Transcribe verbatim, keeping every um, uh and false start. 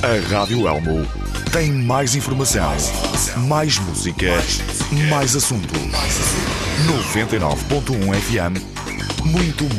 A Rádio Elmo tem mais informação, mais música, mais assunto. noventa e nove ponto um F M, muito